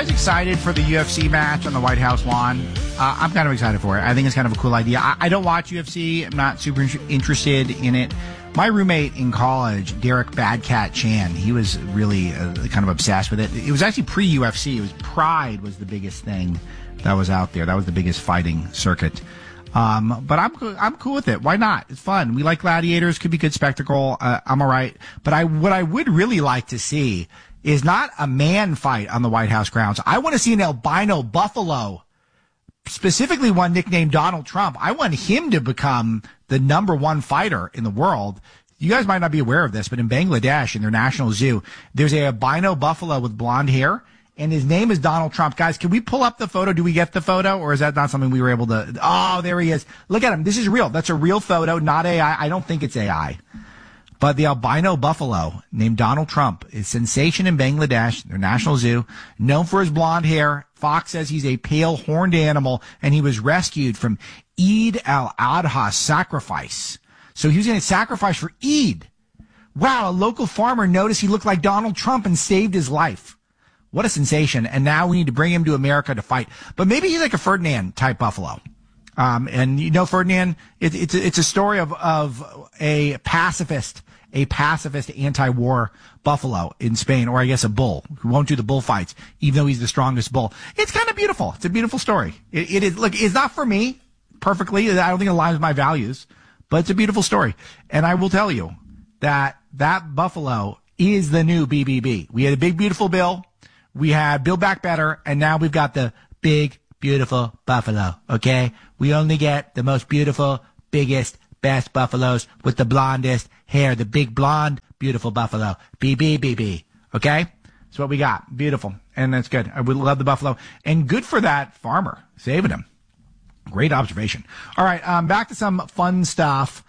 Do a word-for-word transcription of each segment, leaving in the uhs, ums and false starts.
guys excited for the U F C match on the White House lawn? Uh, I'm kind of excited for it. I think it's kind of a cool idea. I, I don't watch U F C. I'm not super in- interested in it. My roommate in college, Derek Badcat Chan, he was really uh, kind of obsessed with it. It was actually pre-U F C. It was Pride was the biggest thing that was out there. That was the biggest fighting circuit. Um, but I'm I'm cool with it. Why not? It's fun. We like gladiators. Could be good spectacle. Uh, I'm all right. But I what I would really like to see is not a man fight on the White House grounds. I want to see an albino buffalo, specifically one nicknamed Donald Trump. I want him to become the number one fighter in the world. You guys might not be aware of this, but in Bangladesh, in their national zoo, there's a albino buffalo with blonde hair, and his name is Donald Trump. Guys, can we pull up the photo? Do we get the photo, or is that not something we were able to? Oh, there he is. Look at him. This is real. That's a real photo, not A I. I don't think it's A I. But the albino buffalo named Donald Trump is sensation in Bangladesh, their national zoo, known for his blonde hair. Fox says he's a pale horned animal, and he was rescued from Eid al-Adha sacrifice. So he was going to sacrifice for Eid. Wow, a local farmer noticed he looked like Donald Trump and saved his life. What a sensation. And now we need to bring him to America to fight. But maybe he's like a Ferdinand type buffalo. Um, and you know, Ferdinand, it, it's, it's a story of, of a pacifist, a pacifist anti-war buffalo in Spain, or I guess a bull who won't do the bullfights, even though he's the strongest bull. It's kind of beautiful. It's a beautiful story. It, it is, look, it's not for me perfectly. I don't think it aligns with my values, but it's a beautiful story. And I will tell you that that buffalo is the new B B B. We had a big, beautiful Bill. We had Build Back Better, and now we've got the big, beautiful buffalo, okay? We only get the most beautiful, biggest, best buffaloes with the blondest hair, the big blonde, beautiful buffalo. B B B B, okay? That's what we got. Beautiful. And that's good. I would love the buffalo. And good for that farmer, saving him. Great observation. All right, um, back to some fun stuff.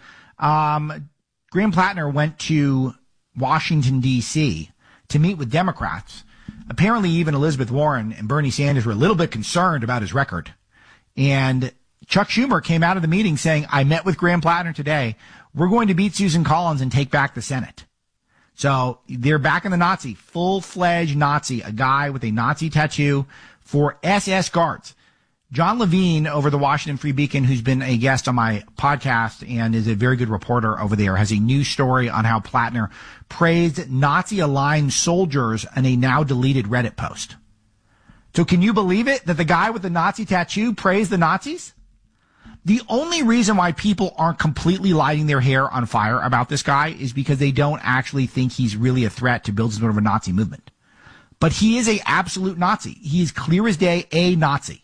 Um, Graham Plattner went to Washington, D C to meet with Democrats. Apparently, even Elizabeth Warren and Bernie Sanders were a little bit concerned about his record. And Chuck Schumer came out of the meeting saying, I met with Graham Plattner today. We're going to beat Susan Collins and take back the Senate. So they're back in the Nazi, full-fledged Nazi, a guy with a Nazi tattoo for S S guards. John Levine over the Washington Free Beacon, who's been a guest on my podcast and is a very good reporter over there, has a news story on how Plattner praised Nazi-aligned soldiers in a now-deleted Reddit post. So can you believe it that the guy with the Nazi tattoo praised the Nazis? The only reason why people aren't completely lighting their hair on fire about this guy is because they don't actually think he's really a threat to build some sort of a Nazi movement. But he is a absolute Nazi. He is clear as day a Nazi.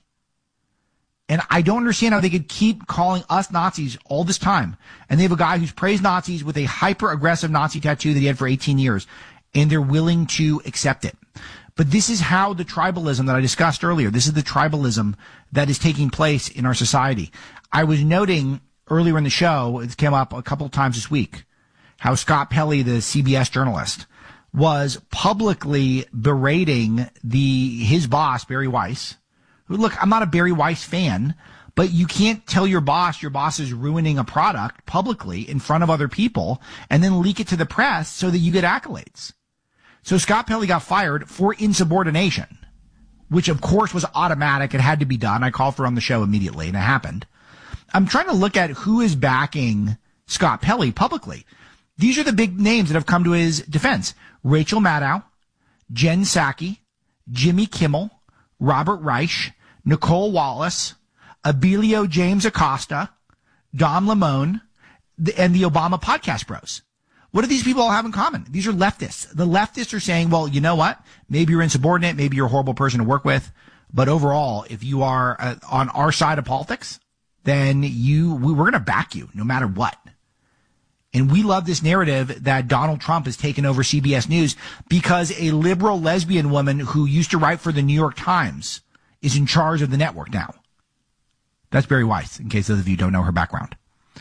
And I don't understand how they could keep calling us Nazis all this time. And they have a guy who's praised Nazis with a hyper-aggressive Nazi tattoo that he had for eighteen years. And they're willing to accept it. But this is how the tribalism that I discussed earlier, this is the tribalism that is taking place in our society. I was noting earlier in the show, it came up a couple of times this week, how Scott Pelley, the C B S journalist, was publicly berating the his boss, Barry Weiss. Look, I'm not a Barry Weiss fan, but you can't tell your boss your boss is ruining a product publicly in front of other people and then leak it to the press so that you get accolades. So Scott Pelley got fired for insubordination, which of course was automatic. It had to be done. I called for it on the show immediately, and it happened. I'm trying to look at who is backing Scott Pelley publicly. These are the big names that have come to his defense. Rachel Maddow, Jen Psaki, Jimmy Kimmel, Robert Reich, Nicole Wallace, Abilio James Acosta, Don Lemon, and the Obama Podcast Bros. What do these people all have in common? These are leftists. The leftists are saying, well, you know what? Maybe you're insubordinate. Maybe you're a horrible person to work with. But overall, if you are uh, on our side of politics, then you we, we're going to back you no matter what. And we love this narrative that Donald Trump has taken over C B S News because a liberal lesbian woman who used to write for the New York Times is in charge of the network now. That's Barry Weiss, in case those of you don't know her background.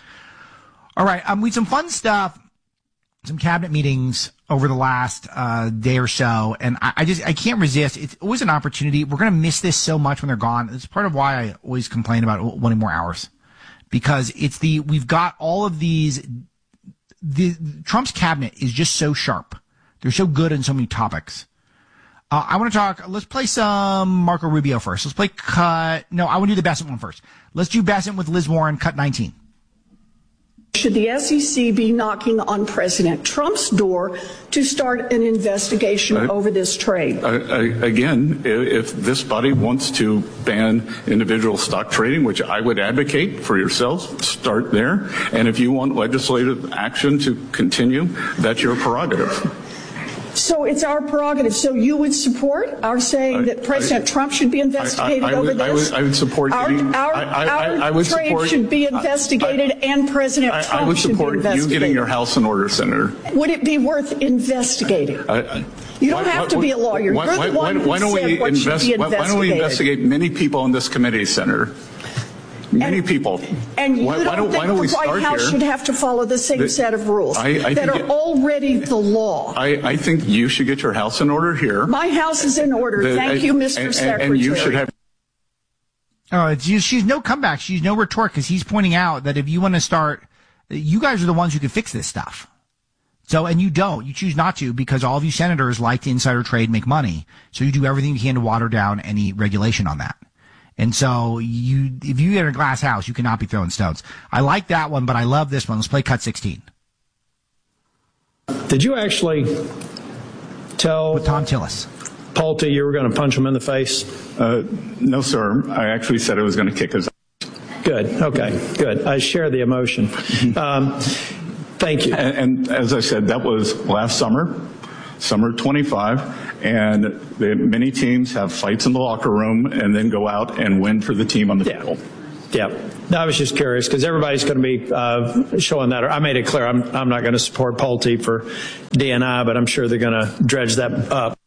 All right, um, we had some fun stuff, some cabinet meetings over the last uh, day or so, and I, I just I can't resist. It's always an opportunity. We're going to miss this so much when they're gone. It's part of why I always complain about wanting more hours, because it's the we've got all of these. The Trump's cabinet is just so sharp. They're so good on so many topics. Uh, I want to talk, let's play some Marco Rubio first. Let's play cut, no, I want to do the Bessent one first. Let's do Bessent with Liz Warren, cut nineteen. Should the S E C be knocking on President Trump's door to start an investigation uh, over this trade? Uh, again, if this body wants to ban individual stock trading, which I would advocate for yourselves, start there. And if you want legislative action to continue, that's your prerogative. So it's our prerogative. So you would support our saying I, that President I, Trump should be investigated I, I, I over would, this? I would, I would support our, getting, our, I, I, our I would trade support, should be investigated, and President I, Trump I would should support be investigated. You getting your house in order, Senator. Would it be worth investigating? I, I, you don't why, have why, to be a lawyer. Why, You're why, the one why, why who don't said we what invest, should be why, investigated. why don't we investigate many people in this committee, Senator? Many and, people. And you why, don't why don't, think why don't the we White start House here? should have to follow the same the, set of rules I, I that are it, already the law? I, I think you should get your house in order here. My house is in order. The, Thank and, you, Mister and, Secretary. And you should have. Oh, it's, she's no comeback. She's no retort, because he's pointing out that if you want to start, you guys are the ones who can fix this stuff. So, and you don't. You choose not to, because all of you senators like to insider trade, make money. So you do everything you can to water down any regulation on that. And so you, if you get a glass house, you cannot be throwing stones. I like that one, but I love this one. Let's play cut sixteen. Did you actually tell with Thom Tillis Pulte you were going to punch him in the face? Uh, no, sir. I actually said I was going to kick his ass. Good. Okay. Good. I share the emotion. Um, thank you. And, and as I said, that was last summer, summer twenty-five. And the, many teams have fights in the locker room and then go out and win for the team on the yeah. field. Yeah. No, I was just curious because everybody's going to be uh, showing that. I made it clear I'm, I'm not going to support Pulte for D N I, but I'm sure they're going to dredge that up.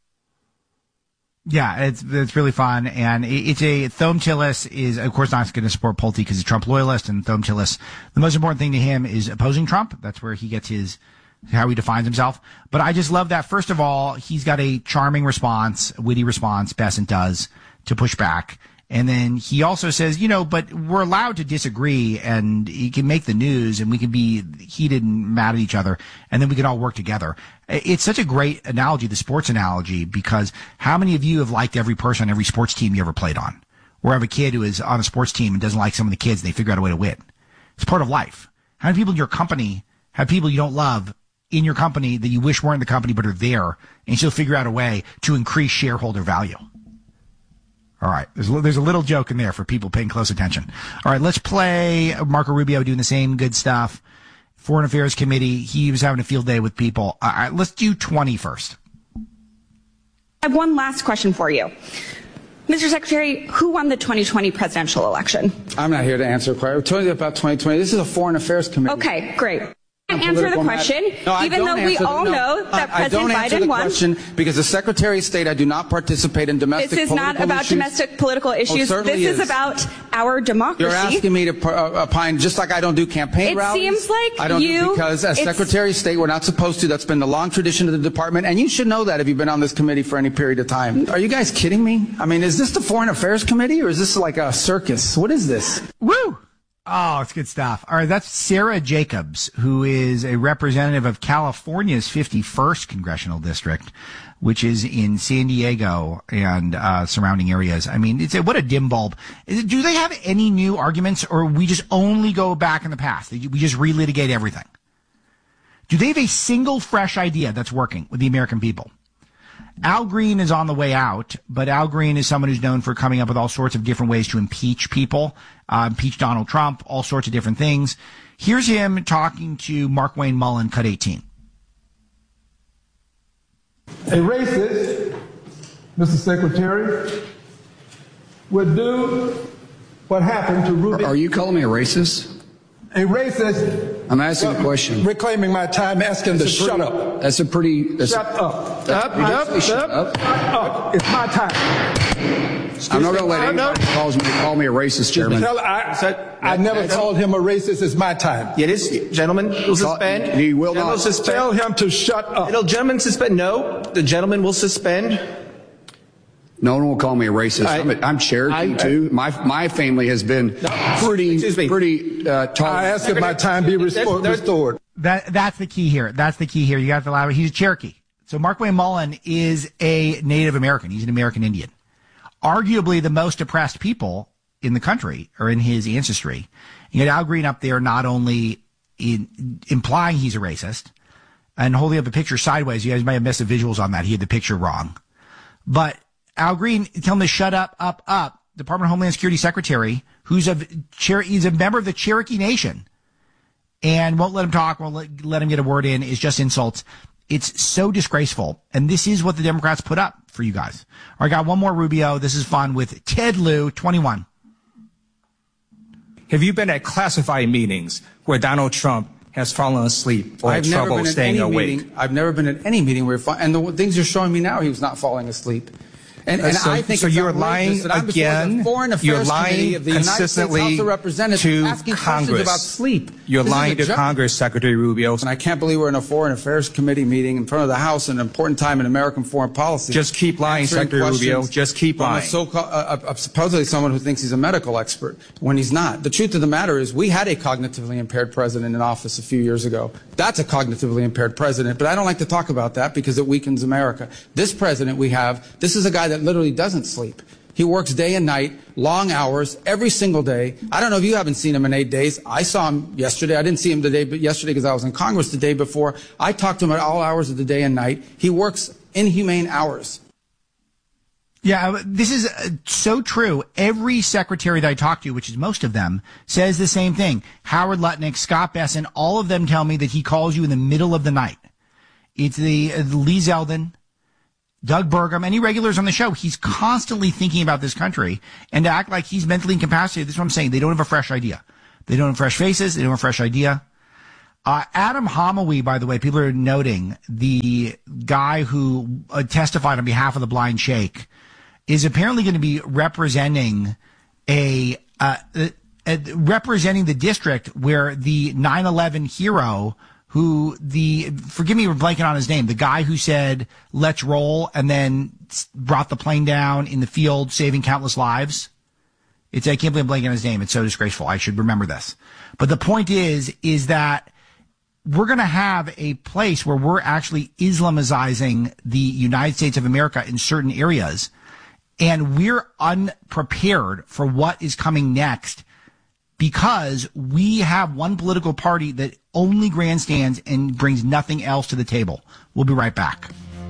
Yeah, it's it's really fun, and it's a Thom Tillis is of course not going to support Pulte because he's a Trump loyalist, and Thom Tillis, the most important thing to him is opposing Trump. That's where he gets his how he defines himself. But I just love that. First of all, he's got a charming response, witty response. Bessent does to push back. And then he also says, you know, but we're allowed to disagree, and he can make the news, and we can be heated and mad at each other, and then we can all work together. It's such a great analogy, the sports analogy, because how many of you have liked every person on every sports team you ever played on? Or have a kid who is on a sports team and doesn't like some of the kids, and they figure out a way to win. It's part of life. How many people in your company have people you don't love in your company that you wish weren't in the company but are there, and you still figure out a way to increase shareholder value? All right. There's a, there's a little joke in there for people paying close attention. All right. Let's play Marco Rubio doing the same good stuff. Foreign Affairs Committee. He was having a field day with people. All right. Let's do twenty first. I have one last question for you. Mister Secretary, who won the twenty twenty presidential election? I'm not here to answer a question. I'm telling you about twenty twenty. This is a Foreign Affairs Committee. Okay, great. Answer the question, no, even though we all no, know that I, President I don't answer Biden the won. Question because the Secretary of State, I do not participate in domestic This is political not about issues. domestic political issues. Oh, this is, is about our democracy. You're asking me to uh, opine just like I don't do campaign it rallies. It seems like I don't you, do because as Secretary of State, we're not supposed to. That's been the long tradition of the department, and you should know that if you've been on this committee for any period of time. Are you guys kidding me? I mean, is this the Foreign Affairs Committee, or is this like a circus? What is this? Woo! Oh, it's good stuff. All right, that's Sarah Jacobs, who is a representative of California's fifty-first congressional district, which is in San Diego and uh surrounding areas. I mean, it's a, what a dim bulb. Is it, do they have any new arguments, or we just only go back in the past? We just relitigate everything? Do they have a single fresh idea that's working with the American people? Al Green is on the way out, but Al Green is someone who's known for coming up with all sorts of different ways to impeach people, uh, impeach Donald Trump, all sorts of different things. Here's him talking to Mark Wayne Mullen, cut eighteen. A racist, Mister Secretary, would do what happened to Rudy. Are you calling me a racist? A racist. I'm asking well, a question. Reclaiming my time, asking to shut pretty, up. That's a pretty. That's shut a, up. That's up, up, up, shut up, up. up. It's my time. Excuse I'm not going to let me. anybody no. calls me, call me a racist, Chairman. Tell, I, so, I never called him a racist. It's my time. It is, gentlemen, will suspend. He will not. Suspend. Tell him to shut up. It'll, gentlemen, suspend. No, the gentleman will suspend. No one will call me a racist. I, I'm, a, I'm Cherokee I, too. My my family has been no, pretty pretty uh, tall. I ask if my time be restored. restored. That that's the key here. That's the key here. You got to allow it. He's a Cherokee. So Markwayne Mullin is a Native American. He's an American Indian. Arguably the most oppressed people in the country or in his ancestry. You had Al Green up there not only in, implying he's a racist and holding up a picture sideways. You guys might have missed the visuals on that. He had the picture wrong. But Al Green telling him to shut up, up, up. Department of Homeland Security Secretary, who's a, he's a member of the Cherokee Nation and won't let him talk, won't let, let him get a word in, is just insults. It's so disgraceful. And this is what the Democrats put up for you guys. All right, got one more, Rubio. This is fun with Ted Lieu, twenty-one. Have you been at classified meetings where Donald Trump has fallen asleep or had trouble staying awake? Meeting. I've never been at any meeting where, and the things you're showing me now, he was not falling asleep. And, and so, I think so it's you're lying again. You're lying of the consistently of to asking Congress about sleep. You're this lying to Congress, Secretary Rubio. And I can't believe we're in a Foreign Affairs Committee meeting in front of the House, an important time in American foreign policy. Just keep lying, Secretary Rubio. Just keep lying. So, uh, uh, supposedly someone who thinks he's a medical expert when he's not. The truth of the matter is we had a cognitively impaired president in office a few years ago. That's a cognitively impaired president, but I don't like to talk about that because it weakens America. This president we have, this is a guy that literally doesn't sleep. He works day and night, long hours, every single day. I don't know if you haven't seen him in eight days. I saw him yesterday. I didn't see him today, but yesterday because I was in Congress the day before. I talked to him at all hours of the day and night. He works inhumane hours. Yeah, this is uh, so true. Every secretary that I talk to, which is most of them, says the same thing. Howard Lutnick, Scott Bessent, all of them tell me that he calls you in the middle of the night. It's the uh, Lee Zeldin, Doug Burgum, any regulars on the show. He's constantly thinking about this country, and to act like he's mentally incapacitated. This is what I'm saying. They don't have a fresh idea. They don't have fresh faces. They don't have a fresh idea. Uh, Adam Homowy, by the way, people are noting, the guy who uh, testified on behalf of the Blind Sheikh, is apparently going to be representing a, uh, uh, uh, representing the district where the nine eleven hero who the, forgive me for blanking on his name, the guy who said, let's roll, and then brought the plane down in the field, saving countless lives. It's, I can't believe I'm blanking on his name. It's so disgraceful. I should remember this. But the point is, is that we're going to have a place where we're actually Islamizing the United States of America in certain areas. And we're unprepared for what is coming next because we have one political party that only grandstands and brings nothing else to the table. We'll be right back.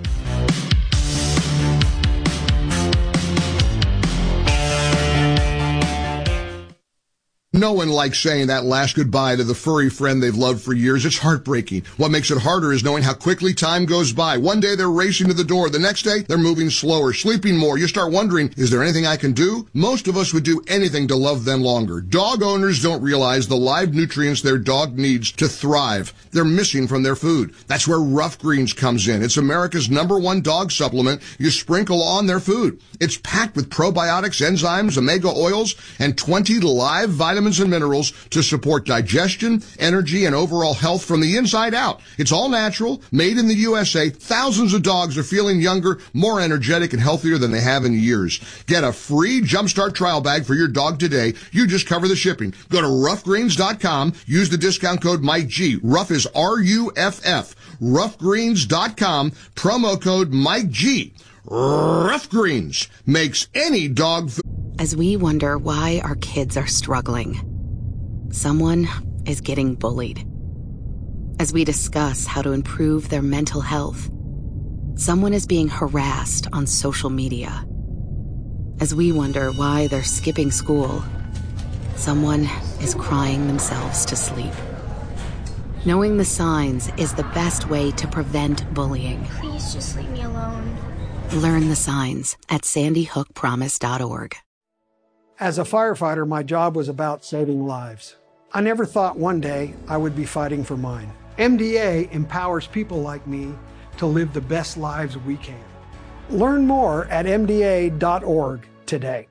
No one likes saying that last goodbye to the furry friend they've loved for years. It's heartbreaking. What makes it harder is knowing how quickly time goes by. One day they're racing to the door. The next day they're moving slower, sleeping more. You start wondering, is there anything I can do? Most of us would do anything to love them longer. Dog owners don't realize the live nutrients their dog needs to thrive. They're missing from their food. That's where Rough Greens comes in. It's America's number one dog supplement you sprinkle on their food. It's packed with probiotics, enzymes, omega oils, and twenty live vitamins and minerals to support digestion, energy, and overall health from the inside out. It's all natural, made in the U S A. Thousands of dogs are feeling younger, more energetic, and healthier than they have in years. Get a free Jumpstart trial bag for your dog today. You just cover the shipping. Go to rough greens dot com. Use the discount code Mike G. Rough is R U F F. rough greens dot com. Promo code Mike G. Rough Greens makes any dog food. As we wonder why our kids are struggling, someone is getting bullied. As we discuss how to improve their mental health, someone is being harassed on social media. As we wonder why they're skipping school, someone is crying themselves to sleep. Knowing the signs is the best way to prevent bullying. Please just leave me alone. Learn the signs at sandy hook promise dot org. As a firefighter, my job was about saving lives. I never thought one day I would be fighting for mine. M D A empowers people like me to live the best lives we can. Learn more at M D A dot org today.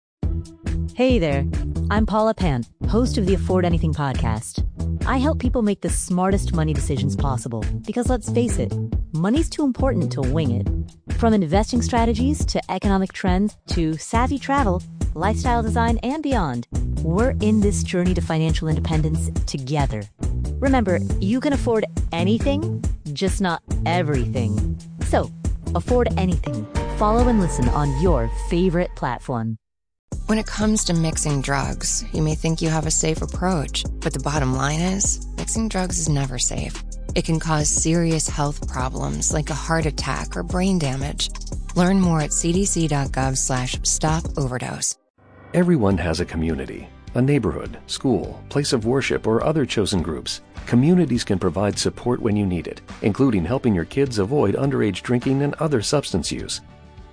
Hey there, I'm Paula Pant, host of the Afford Anything podcast. I help people make the smartest money decisions possible because, let's face it, money's too important to wing it. From investing strategies to economic trends to savvy travel, lifestyle design, and beyond, we're in this journey to financial independence together. Remember, you can afford anything, just not everything. So, Afford Anything. Follow and listen on your favorite platform. When it comes to mixing drugs, you may think you have a safe approach, but the bottom line is, mixing drugs is never safe. It can cause serious health problems like a heart attack or brain damage. Learn more at cdc.gov slash stop overdose. Everyone has a community, a neighborhood, school, place of worship, or other chosen groups. Communities can provide support when you need it, including helping your kids avoid underage drinking and other substance use.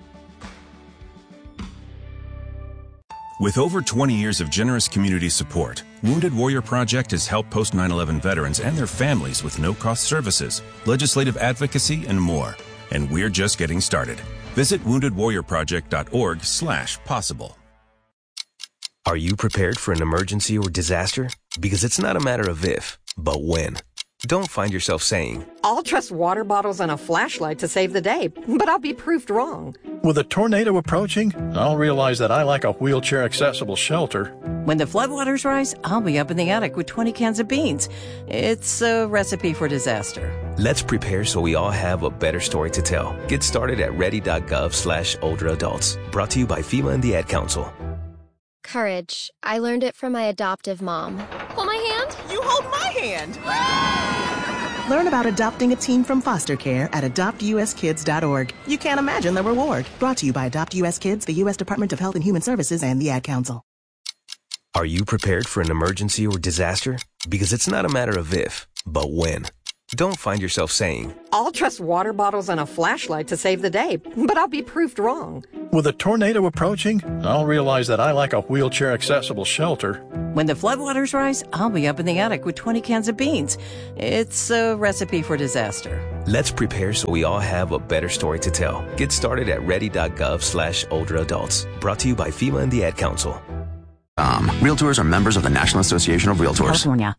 With over twenty years of generous community support, Wounded Warrior Project has helped post nine eleven veterans and their families with no-cost services, legislative advocacy, and more. And we're just getting started. Visit wounded warrior project dot org slash possible. Are you prepared for an emergency or disaster? Because it's not a matter of if, but when. Don't find yourself saying, I'll trust water bottles and a flashlight to save the day, but I'll be proved wrong. With a tornado approaching, I'll realize that I like a wheelchair-accessible shelter. When the floodwaters rise, I'll be up in the attic with twenty cans of beans. It's a recipe for disaster. Let's prepare so we all have a better story to tell. Get started at ready.gov slash older adults. Brought to you by FEMA and the Ad Council. Courage. I learned it from my adoptive mom. Hold my hand. You hold my hand. Learn about adopting a teen from foster care at adopt u s kids dot org. You can't imagine the reward. Brought to you by Adopt U S Kids, the U S Department of Health and Human Services, and the Ad Council. Are you prepared for an emergency or disaster? Because it's not a matter of if, but when. Don't find yourself saying, I'll trust water bottles and a flashlight to save the day, but I'll be proved wrong. With a tornado approaching, I'll realize that I like a wheelchair-accessible shelter. When the floodwaters rise, I'll be up in the attic with twenty cans of beans. It's a recipe for disaster. Let's prepare so we all have a better story to tell. Get started at ready.gov slash older adults. Brought to you by FEMA and the Ad Council. Um, Realtors are members of the National Association of Realtors. California.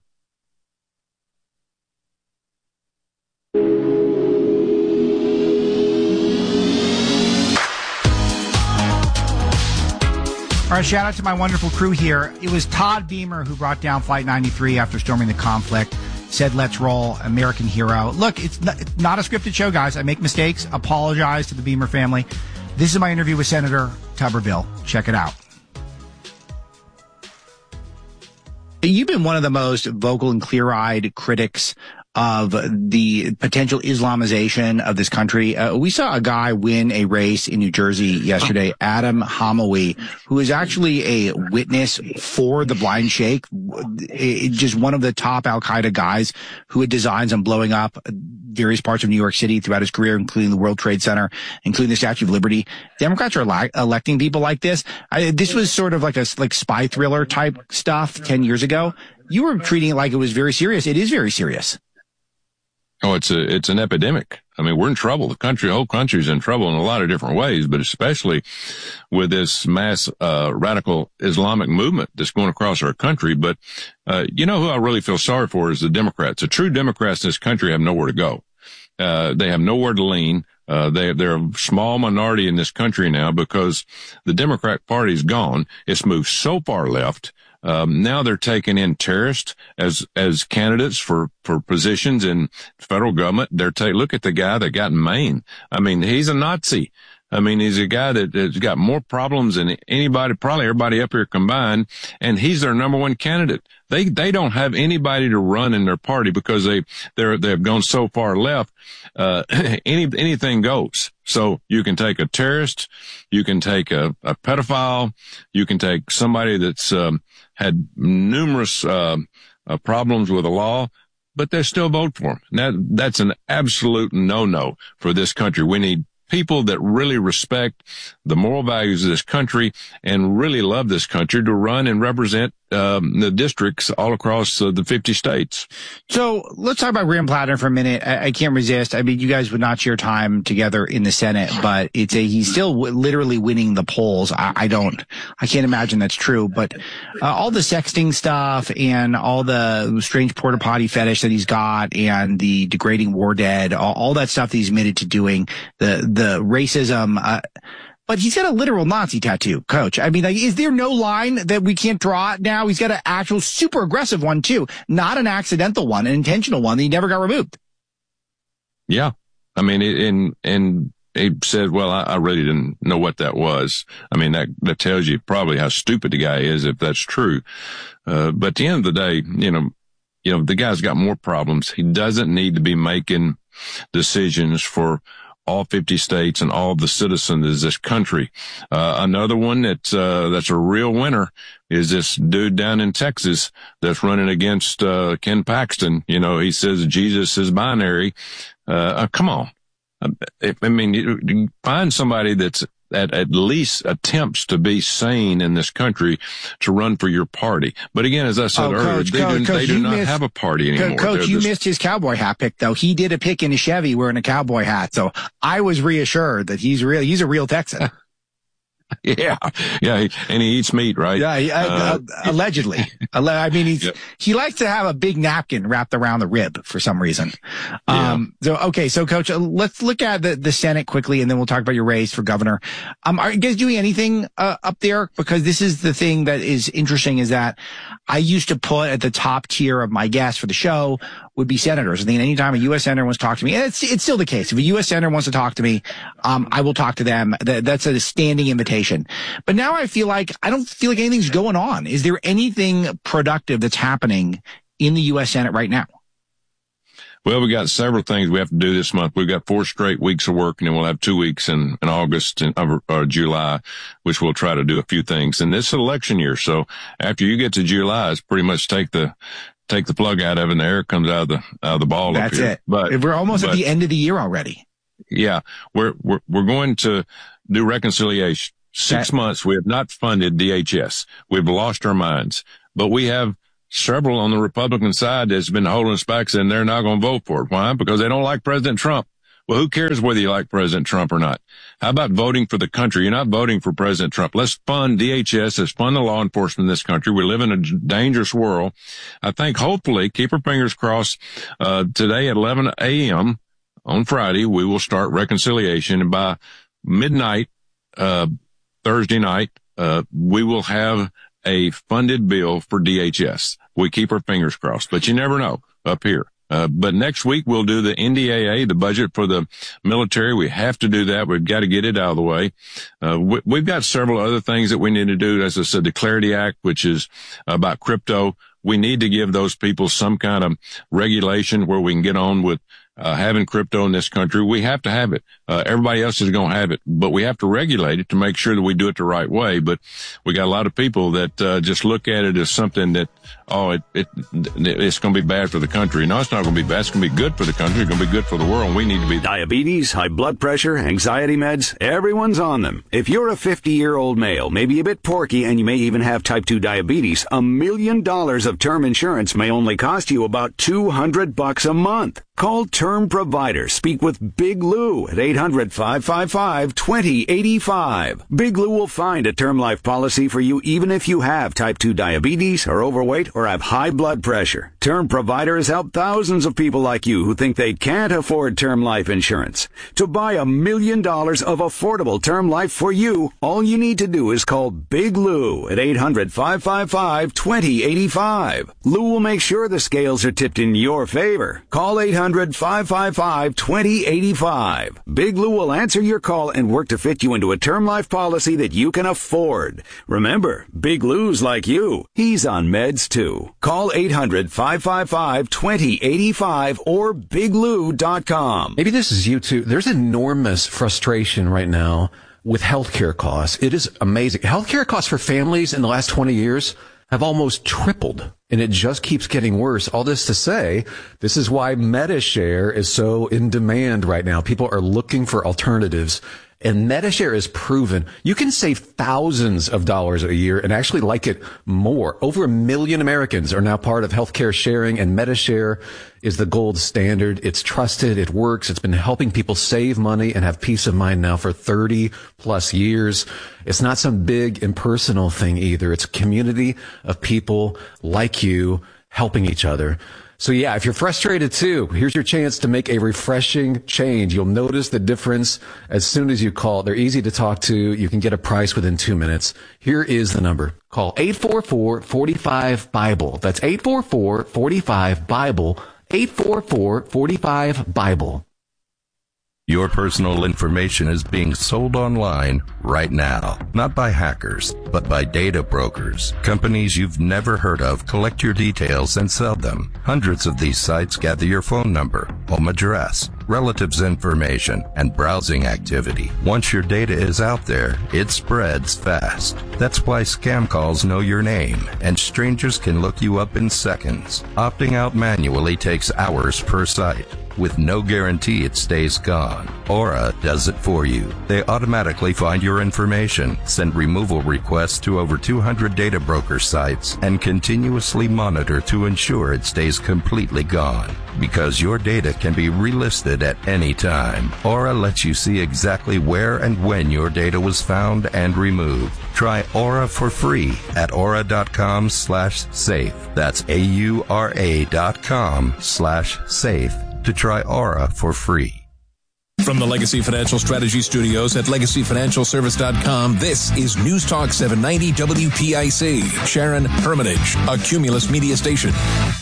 All right, shout out to my wonderful crew here. It was Todd Beamer who brought down Flight ninety-three after storming the conflict, said, let's roll, American hero. Look, it's not, it's not a scripted show, guys. I make mistakes. Apologize to the Beamer family. This is my interview with Senator Tuberville. Check it out. You've been one of the most vocal and clear-eyed critics of the potential Islamization of this country. Uh, we saw a guy win a race in New Jersey yesterday, Adam Hamawi, who is actually a witness for the Blind Sheikh, just one of the top Al-Qaeda guys who had designs on blowing up various parts of New York City throughout his career, including the World Trade Center, including the Statue of Liberty. Democrats are ele- electing people like this. I, this was sort of like a like spy thriller type stuff ten years ago. You were treating it like it was very serious. It is very serious. Oh, it's a, it's an epidemic. I mean, we're in trouble. The country, the whole country's in trouble in a lot of different ways, but especially with this mass, uh, radical Islamic movement that's going across our country. But, uh, you know who I really feel sorry for is the Democrats. The true Democrats in this country have nowhere to go. Uh, they have nowhere to lean. Uh, they, they're a small minority in this country now because the Democrat Party's gone. It's moved so far left. Um, now they're taking in terrorists as, as candidates for, for positions in federal government. They're taking, look at the guy that got in Maine. I mean, he's a Nazi. I mean, he's a guy that, that's got more problems than anybody, probably everybody up here combined, and he's their number one candidate. They, they don't have anybody to run in their party because they, they're, they've gone so far left. Uh, any, anything goes. So you can take a terrorist, you can take a, a pedophile, you can take somebody that's, um, had numerous, uh, uh, problems with the law, but they still vote for him. That, that's an absolute no-no for this country. We need people that really respect the moral values of this country and really love this country to run and represent um, the districts all across uh, the fifty states. So let's talk about Graham Plattner for a minute. I, I can't resist. I mean, you guys would not share time together in the Senate, but it's a, he's still w- literally winning the polls. I, I don't, I can't imagine that's true, but uh, all the sexting stuff and all the strange porta potty fetish that he's got and the degrading war dead, all, all that stuff that he's admitted to doing, the, the racism, uh, but he's got a literal Nazi tattoo, Coach. I mean, like, is there no line that we can't draw now? He's got an actual super aggressive one, too. Not an accidental one, an intentional one that he never got removed. Yeah. I mean, and, and he said, well, I, I really didn't know what that was. I mean, that, that tells you probably how stupid the guy is if that's true. Uh, but at the end of the day, you know, you know, the guy's got more problems. He doesn't need to be making decisions for all fifty states and all the citizens of this country. Uh, another one that's, uh, that's a real winner is this dude down in Texas that's running against, uh, Ken Paxton. You know, he says Jesus is binary. Uh, uh come on. I mean, you, you find somebody that's that at least attempts to be sane in this country to run for your party. But again, as I said oh, earlier, Coach, they Coach, do, Coach, they do not missed, have a party anymore. Coach, They're you just, missed his cowboy hat pick, though. He did a pick in a Chevy wearing a cowboy hat. So I was reassured that he's real. He's a real Texan. Yeah, yeah, and he eats meat, right? Yeah, uh, uh, allegedly. I mean, he's yep. he likes to have a big napkin wrapped around the rib for some reason. Yeah. Um, so okay, so Coach, uh, let's look at the the Senate quickly, and then we'll talk about your race for governor. Um, are you guys doing anything uh, up there? Because this is the thing that is interesting is that I used to put at the top tier of my guests for the show would be senators. I think anytime a U S senator wants to talk to me, and it's it's still the case. If a U S senator wants to talk to me, um, I will talk to them. That, that's a standing invitation. But now I feel like I don't feel like anything's going on. Is there anything productive that's happening in the U S Senate right now? Well, we got several things we have to do this month. We've got four straight weeks of work, and then we'll have two weeks in, in August and or, or July, which we'll try to do a few things. And this is election year, so after you get to July, it's pretty much take the take the plug out of it, and the air comes out of the out of the ball. That's up here. it. But we're almost but, at the end of the year already. Yeah, we're we're we're going to do reconciliation. Six that, months we have not funded D H S. We've lost our minds, but we have several on the Republican side that's been holding us back, saying they're not going to vote for it. Why? Because they don't like President Trump. Well, who cares whether you like President Trump or not? How about voting for the country? You're not voting for President Trump. Let's fund D H S. Let's fund the law enforcement in this country. We live in a dangerous world. I think hopefully, keep our fingers crossed, uh, today at eleven a.m. on Friday, we will start reconciliation. And by midnight, uh, Thursday night, uh, we will have a funded bill for D H S. We keep our fingers crossed, but you never know up here. Uh, but next week we'll do the N D A A, the budget for the military. We have to do that. We've got to get it out of the way. Uh, we, we've got several other things that we need to do. As I said, the Clarity Act, which is about crypto. We need to give those people some kind of regulation where we can get on with Uh, having crypto in this country. We have to have it. Uh, everybody else is going to have it, but we have to regulate it to make sure that we do it the right way. But we got a lot of people that, uh, just look at it as something that, oh, it, it, it's going to be bad for the country. No, it's not going to be bad. It's going to be good for the country. It's going to be good for the world. We need to be. Diabetes, high blood pressure, anxiety meds, everyone's on them. If you're a fifty-year-old male, maybe a bit porky, and you may even have type two diabetes, a million dollars of term insurance may only cost you about two hundred bucks a month. Call Term Provider. Speak with Big Lou at eight hundred, five five five, two zero eight five. Big Lou will find a term life policy for you even if you have type two diabetes, are overweight, or have high blood pressure. Term Provider has helped thousands of people like you who think they can't afford term life insurance. To buy a million dollars of affordable term life for you, all you need to do is call Big Lou at eight hundred, five five five, two zero eight five. Lou will make sure the scales are tipped in your favor. Call eight hundred, five five five, two zero eight five. Big Lou will answer your call and work to fit you into a term life policy that you can afford. Remember, Big Lou's like you. He's on meds too. Call eight hundred, five five five, two zero eight five or big lou dot com. Maybe this is you too. There's enormous frustration right now with healthcare costs. It is amazing. Healthcare costs for families in the last twenty years have almost tripled, and it just keeps getting worse. All this to say, this is why MediShare is so in demand right now. People are looking for alternatives, and MediShare is proven. You can save thousands of dollars a year and actually like it more. Over a million Americans are now part of healthcare sharing, and MediShare is the gold standard. It's trusted. It works. It's been helping people save money and have peace of mind now for thirty plus years. It's not some big impersonal thing either. It's a community of people like you helping each other. So yeah, if you're frustrated too, here's your chance to make a refreshing change. You'll notice the difference as soon as you call. They're easy to talk to. You can get a price within two minutes. Here is the number. Call eight four four, four five, BIBLE. That's eight four four, four five, BIBLE. eight four four, four five, BIBLE. Your personal information is being sold online right now. Not by hackers, but by data brokers. Companies you've never heard of collect your details and sell them. Hundreds of these sites gather your phone number, home address, relatives' information, and browsing activity. Once your data is out there, it spreads fast. That's why scam calls know your name, and strangers can look you up in seconds. Opting out manually takes hours per site, with no guarantee it stays gone. Aura does it for you. They automatically find your information, send removal requests to over two hundred data broker sites, and continuously monitor to ensure it stays completely gone. Because your data can be relisted at any time, Aura lets you see exactly where and when your data was found and removed. Try Aura for free at aura.com slash safe. That's A-U-R-A dot com slash safe to try Aura for free. From the Legacy Financial Strategy Studios at legacy financial service dot com, this is News Talk seven ninety W P I C. Sharon Hermitage, a Cumulus media station.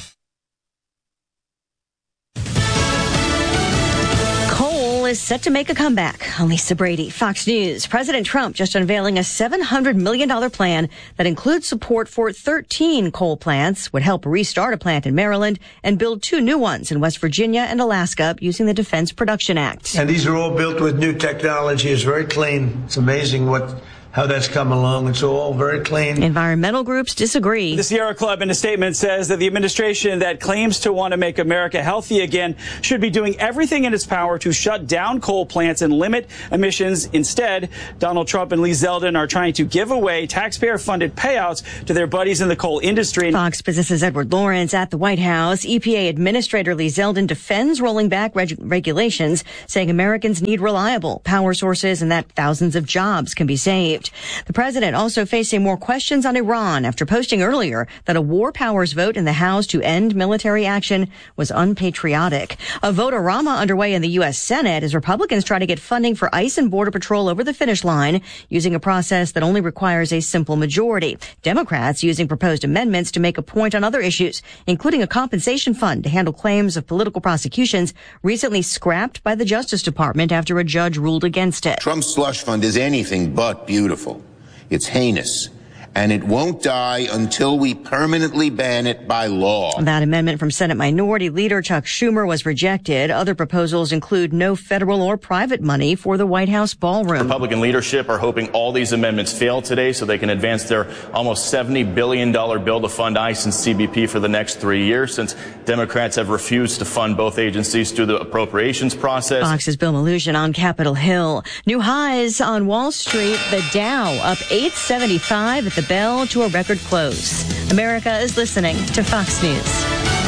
Is set to make a comeback. I'm Lisa Brady, Fox News. President Trump just unveiling a seven hundred million dollars plan that includes support for thirteen coal plants, would help restart a plant in Maryland and build two new ones in West Virginia and Alaska using the Defense Production Act. And these are all built with new technology. It's very clean. It's amazing what how that's come along. It's all very clean. Environmental groups disagree. The Sierra Club in a statement says that the administration that claims to want to make America healthy again should be doing everything in its power to shut down coal plants and limit emissions. Instead, Donald Trump and Lee Zeldin are trying to give away taxpayer-funded payouts to their buddies in the coal industry. Fox Business's Edward Lawrence at the White House. E P A Administrator Lee Zeldin defends rolling back reg- regulations, saying Americans need reliable power sources and that thousands of jobs can be saved. The president also facing more questions on Iran after posting earlier that a war powers vote in the House to end military action was unpatriotic. A vote-a-rama underway in the U S Senate as Republicans try to get funding for ICE and Border Patrol over the finish line using a process that only requires a simple majority. Democrats using proposed amendments to make a point on other issues, including a compensation fund to handle claims of political prosecutions recently scrapped by the Justice Department after a judge ruled against it. Trump's slush fund is anything but beautiful. It's heinous, and it won't die until we permanently ban it by law. That amendment from Senate Minority Leader Chuck Schumer was rejected. Other proposals include no federal or private money for the White House ballroom. Republican leadership are hoping all these amendments fail today so they can advance their almost seventy billion dollars bill to fund ICE and C B P for the next three years, since Democrats have refused to fund both agencies through the appropriations process. Fox's Bill Mallusian on Capitol Hill. New highs on Wall Street. The Dow up eight seventy-five at the bell to a record close. America is listening to Fox News.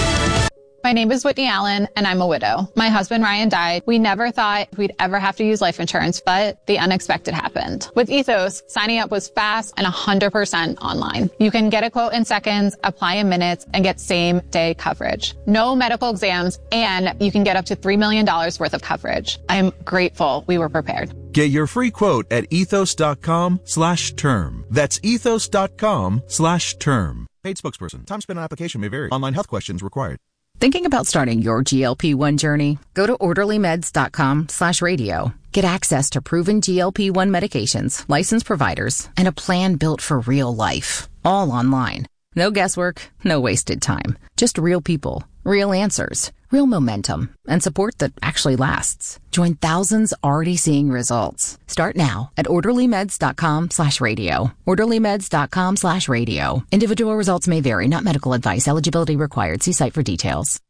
My name is Whitney Allen, and I'm a widow. My husband, Ryan, died. We never thought we'd ever have to use life insurance, but the unexpected happened. With Ethos, signing up was fast and one hundred percent online. You can get a quote in seconds, apply in minutes, and get same-day coverage. No medical exams, and you can get up to three million dollars worth of coverage. I'm grateful we were prepared. Get your free quote at ethos.com slash term. That's ethos.com slash term. Paid spokesperson. Time spent on application may vary. Online health questions required. Thinking about starting your G L P one journey? Go to orderlymeds.com slash radio. Get access to proven G L P one medications, licensed providers, and a plan built for real life. All online. No guesswork, no wasted time. Just real people, real answers, real momentum, and support that actually lasts. Join thousands already seeing results. Start now at orderlymeds.com slash radio. orderlymeds.com slash radio. Individual results may vary, not medical advice. Eligibility required. See site for details.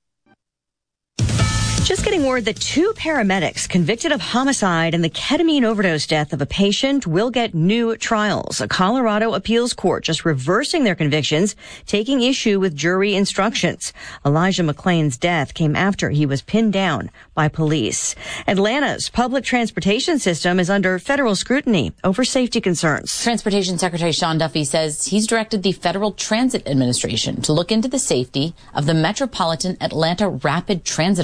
Just getting word that two paramedics convicted of homicide and the ketamine overdose death of a patient will get new trials. A Colorado appeals court just reversing their convictions, taking issue with jury instructions. Elijah McClain's death came after he was pinned down by police. Atlanta's public transportation system is under federal scrutiny over safety concerns. Transportation Secretary Sean Duffy says he's directed the Federal Transit Administration to look into the safety of the Metropolitan Atlanta Rapid Transit Authority.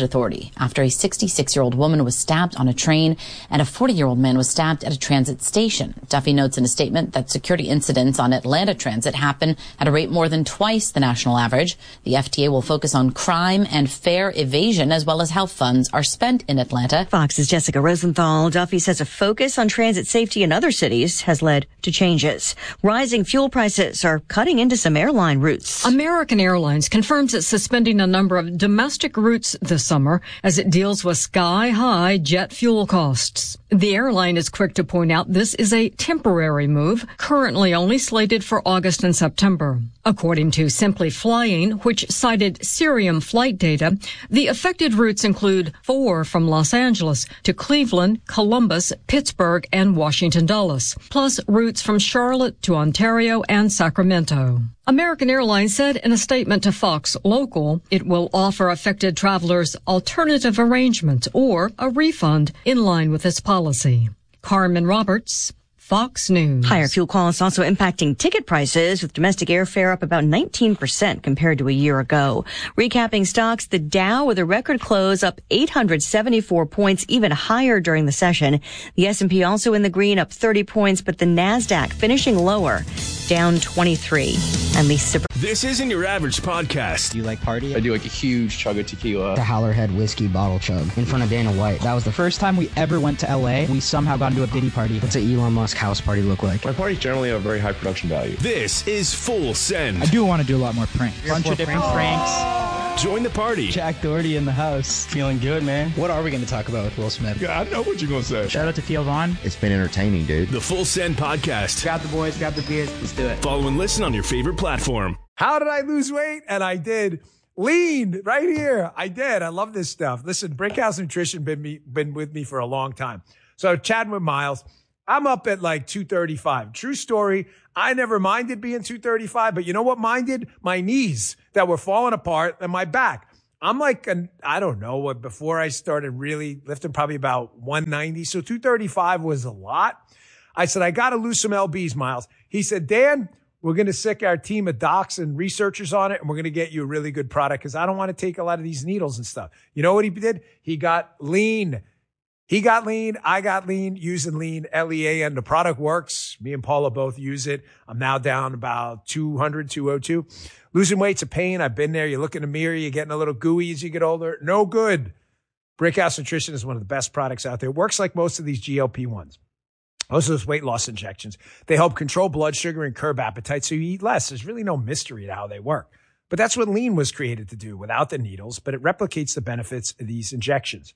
Duffy after a sixty-six-year-old woman was stabbed on a train and a forty-year-old man was stabbed at a transit station. Duffy notes in a statement that security incidents on Atlanta Transit happen at a rate more than twice the national average. The F T A will focus on crime and fare evasion as well as how funds are spent in Atlanta. Fox's Jessica Rosenthal. Duffy says a focus on transit safety in other cities has led to changes. Rising fuel prices are cutting into some airline routes. American Airlines confirms it's suspending a number of domestic routes this summer as it deals with sky-high jet fuel costs. The airline is quick to point out this is a temporary move, currently only slated for August and September. According to Simply Flying, which cited Cirium flight data, the affected routes include four from Los Angeles to Cleveland, Columbus, Pittsburgh, and Washington Dulles, plus routes from Charlotte to Ontario and Sacramento. American Airlines said in a statement to Fox Local it will offer affected travelers alternative arrangement or a refund in line with its policy. Carmen Roberts, Fox News. Higher fuel costs also impacting ticket prices, with domestic airfare up about nineteen percent compared to a year ago. Recapping stocks, the Dow with a record close up eight hundred seventy-four points, even higher during the session. The S and P also in the green, up thirty points, but the NASDAQ finishing lower, down twenty-three. I'm Lisa. This isn't your average podcast. Do you like party? I do like a huge chug of tequila. The Howlerhead whiskey bottle chug in front of Dana White. That was the first time we ever went to L A. We somehow got into a Diddy party. What's an Elon Musk house party look like? My parties generally have very high production value. This is Full Send. I do want to do a lot more pranks. A bunch of different pranks. pranks. Join the party. Jack Doherty in the house. Feeling good, man. What are we going to talk about with Will Smith? Yeah, I know what you're going to say. Shout out to Theo Vaughn. It's been entertaining, dude. The Full Send podcast. Grab the boys, grab the beers. Let's do it. Follow and listen on your favorite platform. How did I lose weight? And I did. Lean right here. I did. I love this stuff. Listen, Brickhouse Nutrition been me been with me for a long time. So chatting with Miles, I'm up at like two thirty-five. True story. I never minded being two thirty-five, but you know what minded? My knees that were falling apart and my back. I'm like, an, I don't know what, before I started really lifting, probably about one ninety. So two thirty-five was a lot. I said, I got to lose some L Bs, Miles. He said, Dan, we're going to sick our team of docs and researchers on it, and we're going to get you a really good product because I don't want to take a lot of these needles and stuff. You know what he did? He got lean. He got lean. I got lean using lean, L E A N. The product works. Me and Paula both use it. I'm now down about two hundred, two oh two. Losing weight's a pain. I've been there. You look in the mirror, you're getting a little gooey as you get older. No good. Brickhouse Nutrition is one of the best products out there. It works like most of these G L P ones. Most of those weight loss injections. They help control blood sugar and curb appetite so you eat less. There's really no mystery to how they work. But that's what lean was created to do without the needles, but it replicates the benefits of these injections.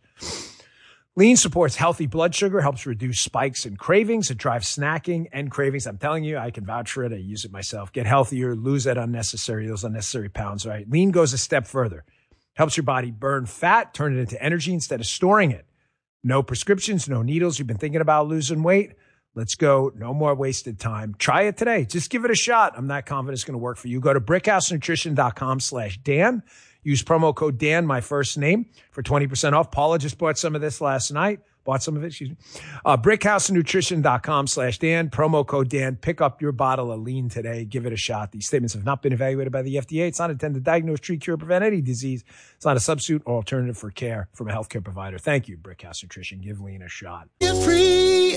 Lean supports healthy blood sugar, helps reduce spikes and cravings. It drives snacking and cravings. I'm telling you, I can vouch for it. I use it myself. Get healthier, lose that unnecessary, those unnecessary pounds, right? Lean goes a step further. Helps your body burn fat, turn it into energy instead of storing it. No prescriptions, no needles. You've been thinking about losing weight? Let's go. No more wasted time. Try it today. Just give it a shot. I'm not confident it's going to work for you. Go to brickhousenutrition.com slash Dan. Use promo code Dan, my first name, for twenty percent off. Paula just bought some of this last night. Bought some of it, excuse me. Uh, brickhousenutrition.com slash Dan. Promo code Dan. Pick up your bottle of lean today. Give it a shot. These statements have not been evaluated by the F D A. It's not intended to diagnose, treat, cure, prevent any disease. It's not a substitute or alternative for care from a healthcare provider. Thank you, Brickhouse Nutrition. Give lean a shot. Get free.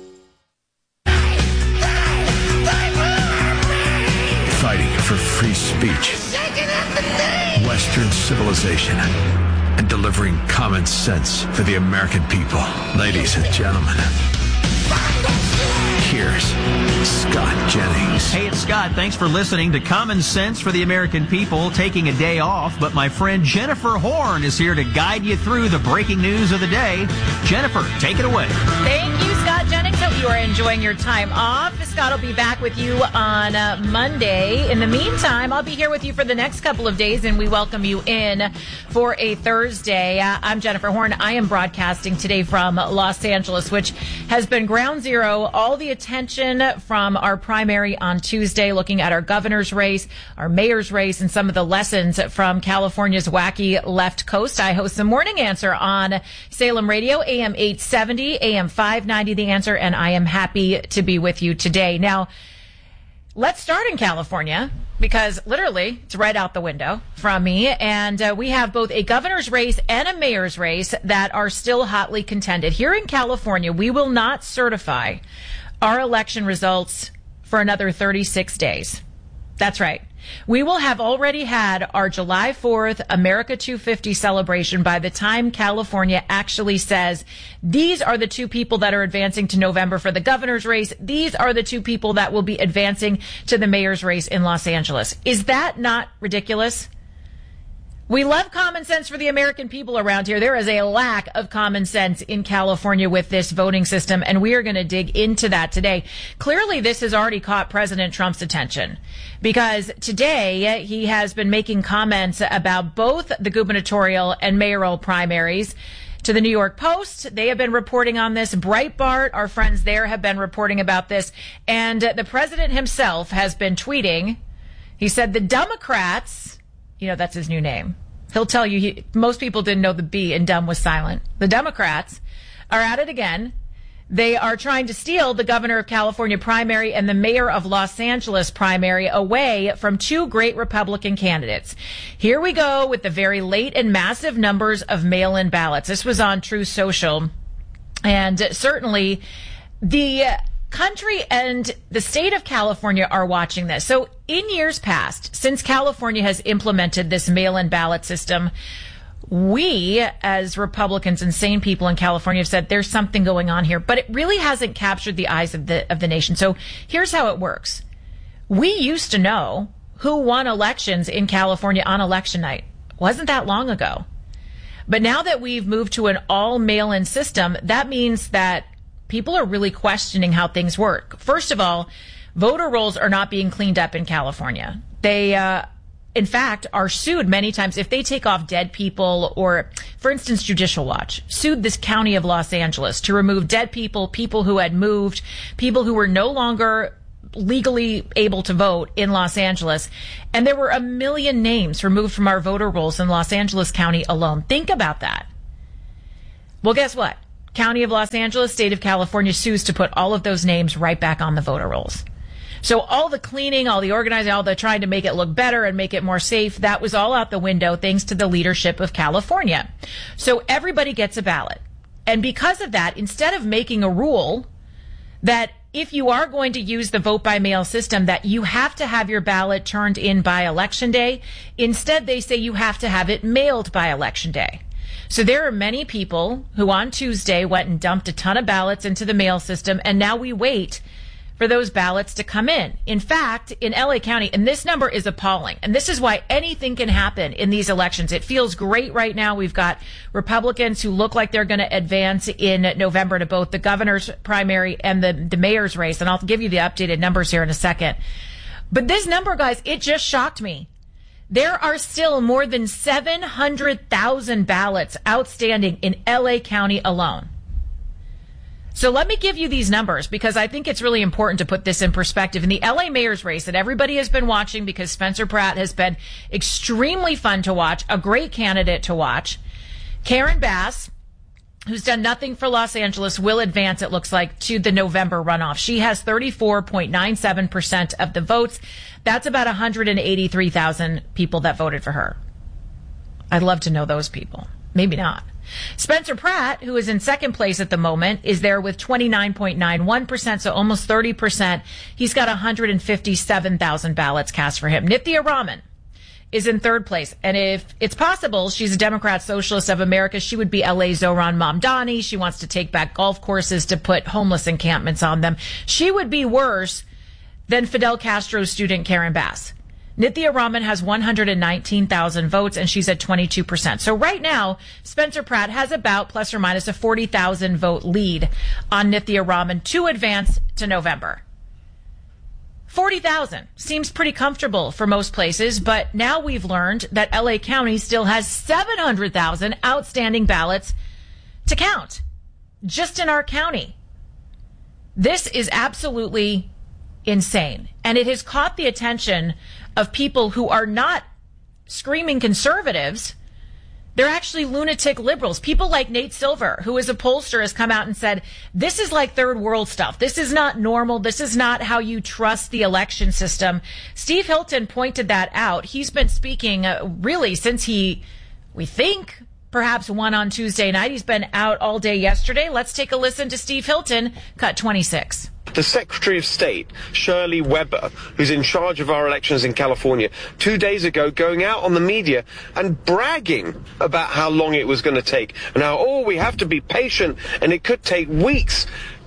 Fighting for free speech, Western civilization, and delivering common sense for the American people. Ladies and gentlemen, here's Scott Jennings. Hey, it's Scott. Thanks for listening to Common Sense for the American People, taking a day off. But my friend Jennifer Horn is here to guide you through the breaking news of the day. Jennifer, take it away. Thank you, Scott Jennings. Hope you are enjoying your time off. Scott will be back with you on uh, Monday. In the meantime, I'll be here with you for the next couple of days, and we welcome you in for a Thursday. Uh, I'm Jennifer Horn. I am broadcasting today from Los Angeles, which has been ground zero. All the attention from our primary on Tuesday, looking at our governor's race, our mayor's race, and some of the lessons from California's wacky left coast. I host the Morning Answer on Salem Radio, A M eight seventy, A M five ninety, The Answer, and I am happy to be with you today. Now, let's start in California, because literally it's right out the window from me. And uh, we have both a governor's race and a mayor's race that are still hotly contended. Here in California, we will not certify our election results for another thirty-six days. That's right. We will have already had our July fourth America two fifty celebration by the time California actually says, these are the two people that are advancing to November for the governor's race. These are the two people that will be advancing to the mayor's race in Los Angeles. Is that not ridiculous? We love common sense for the American people around here. There is a lack of common sense in California with this voting system, and we are going to dig into that today. Clearly, this has already caught President Trump's attention, because today he has been making comments about both the gubernatorial and mayoral primaries. To the New York Post, they have been reporting on this. Breitbart, our friends there, have been reporting about this. And the president himself has been tweeting. He said the Democrats... You know, that's his new name. He'll tell you, he, most people didn't know the B in dumb was silent. The Democrats are at it again. They are trying to steal the governor of California primary and the mayor of Los Angeles primary away from two great Republican candidates. Here we go with the very late and massive numbers of mail-in ballots. This was on Truth Social. And certainly the country and the state of California are watching this. So in years past, since California has implemented this mail-in ballot system, we as Republicans and sane people in California have said there's something going on here, but it really hasn't captured the eyes of the of the nation. So here's how it works. We used to know who won elections in California on election night. Wasn't that long ago. But now that we've moved to an all mail-in system, that means that people are really questioning how things work. First of all, voter rolls are not being cleaned up in California. They, uh, in fact, are sued many times if they take off dead people, or, for instance, Judicial Watch sued this county of Los Angeles to remove dead people, people who had moved, people who were no longer legally able to vote in Los Angeles. And there were a million names removed from our voter rolls in Los Angeles County alone. Think about that. Well, guess what? County of Los Angeles, state of California sues to put all of those names right back on the voter rolls. So all the cleaning, all the organizing, all the trying to make it look better and make it more safe, that was all out the window thanks to the leadership of California. So everybody gets a ballot. And because of that, instead of making a rule that if you are going to use the vote by mail system, that you have to have your ballot turned in by election day, instead they say you have to have it mailed by election day. So there are many people who on Tuesday went and dumped a ton of ballots into the mail system, and now we wait for those ballots to come in. In fact, in L A County, and this number is appalling, and this is why anything can happen in these elections. It feels great right now. We've got Republicans who look like they're going to advance in November to both the governor's primary and the, the mayor's race, and I'll give you the updated numbers here in a second. But this number, guys, it just shocked me. There are still more than seven hundred thousand ballots outstanding in L A County alone. So let me give you these numbers, because I think it's really important to put this in perspective. In the L A mayor's race that everybody has been watching, because Spencer Pratt has been extremely fun to watch, a great candidate to watch, Karen Bass, who's done nothing for Los Angeles, will advance, it looks like, to the November runoff. She has thirty-four point nine seven percent of the votes. That's about one hundred eighty-three thousand people that voted for her. I'd love to know those people. Maybe not. Spencer Pratt, who is in second place at the moment, is there with twenty-nine point nine one percent, so almost thirty percent. He's got one hundred fifty-seven thousand ballots cast for him. Nithya Raman is in third place. And if it's possible, she's a Democrat Socialist of America. She would be L A Zohran Mamdani. She wants to take back golf courses to put homeless encampments on them. She would be worse than Fidel Castro's student Karen Bass. Nithya Raman has one hundred nineteen thousand votes, and she's at twenty-two percent. So right now, Spencer Pratt has about plus or minus a forty thousand vote lead on Nithya Raman to advance to November. forty thousand seems pretty comfortable for most places, but now we've learned that L A County still has seven hundred thousand outstanding ballots to count just in our county. This is absolutely insane, and it has caught the attention of people who are not screaming conservatives, They're actually lunatic liberals. People like Nate Silver, who is a pollster, has come out and said, this is like third world stuff. This is not normal. This is not how you trust the election system. Steve Hilton pointed that out. He's been speaking uh, really since he, we think, perhaps won on Tuesday night. He's been out all day yesterday. Let's take a listen to Steve Hilton, cut twenty-six. The Secretary of State, Shirley Weber, who's in charge of our elections in California, two days ago going out on the media and bragging about how long it was going to take and how, oh, we have to be patient and it could take weeks.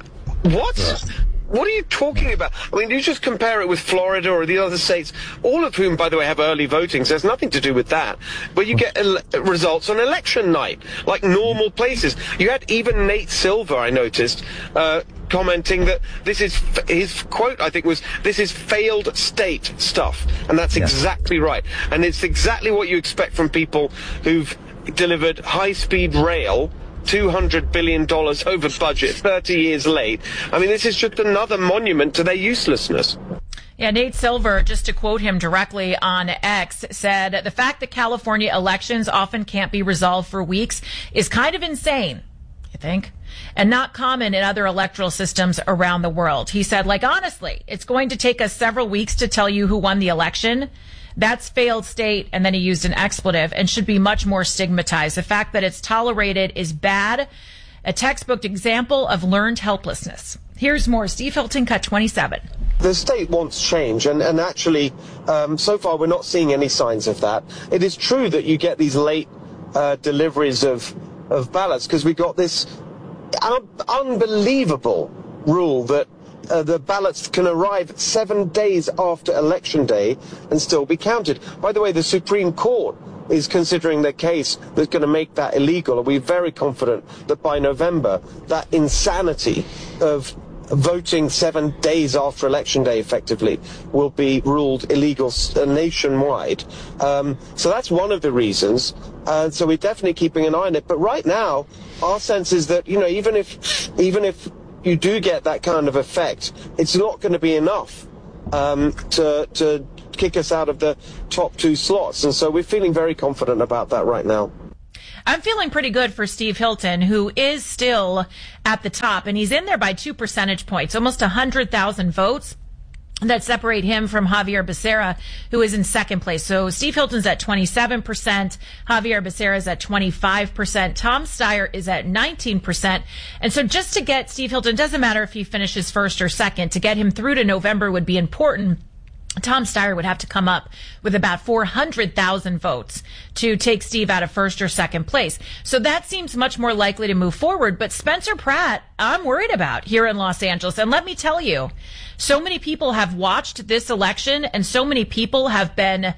What? Yeah. What are you talking about? I mean, you just compare it with Florida or the other states, all of whom, by the way, have early voting, so there's nothing to do with that. But you get ele- results on election night, like normal places. You had even Nate Silver, I noticed, uh, commenting that this is, f- his quote, I think, was, this is failed state stuff. And that's yes. exactly right. And it's exactly what you expect from people who've delivered high-speed rail, two hundred billion dollars over budget, thirty years late. I mean, this is just another monument to their uselessness. Yeah, Nate Silver, just to quote him directly on X, said, the fact that California elections often can't be resolved for weeks is kind of insane, you think? And not common in other electoral systems around the world. He said, like, honestly, it's going to take us several weeks to tell you who won the election. That's failed state, and then he used an expletive, and should be much more stigmatized. The fact that it's tolerated is bad, a textbook example of learned helplessness. Here's more. Steve Hilton, cut twenty-seven. The state wants change, and, and actually, um, so far we're not seeing any signs of that. It is true that you get these late uh, deliveries of, of ballots, because we got this un- unbelievable rule that Uh, the ballots can arrive seven days after Election Day and still be counted. By the way, the Supreme Court is considering their case that's going to make that illegal, and we're very confident that by November, that insanity of voting seven days after Election Day, effectively, will be ruled illegal nationwide. Um, so that's one of the reasons. And uh, so we're definitely keeping an eye on it. But right now, our sense is that, you know, even if, even if you do get that kind of effect, it's not going to be enough um, to to kick us out of the top two slots. And so we're feeling very confident about that right now. I'm feeling pretty good for Steve Hilton, who is still at the top, and he's in there by two percentage points, almost one hundred thousand votes that separate him from Javier Becerra, who is in second place. So Steve Hilton's at twenty-seven percent. Javier Becerra is at twenty-five percent. Tom Steyer is at nineteen percent. And so just to get Steve Hilton, doesn't matter if he finishes first or second, to get him through to November would be important. Tom Steyer would have to come up with about four hundred thousand votes to take Steve out of first or second place. So that seems much more likely to move forward. But Spencer Pratt, I'm worried about here in Los Angeles. And let me tell you, so many people have watched this election, and so many people have been